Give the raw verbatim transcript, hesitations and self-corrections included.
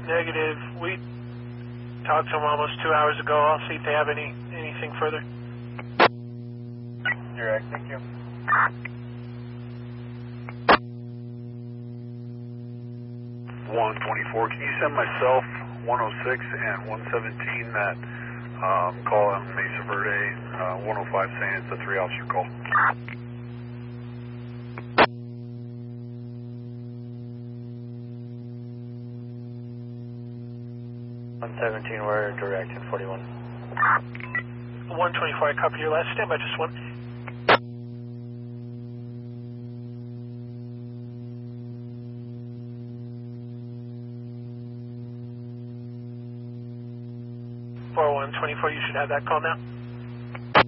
Negative. We talked to them almost two hours ago. I'll see if they have any anything further. Direct, thank you. one twenty-four, can you send myself one oh six and one seventeen that um, call on Mesa Verde, uh, one oh five saying it's a three officer call? one seventeen, we're direct at forty-one. one twenty-four, I copy your last. Stand by just one. four one twenty-four, you should have that call now.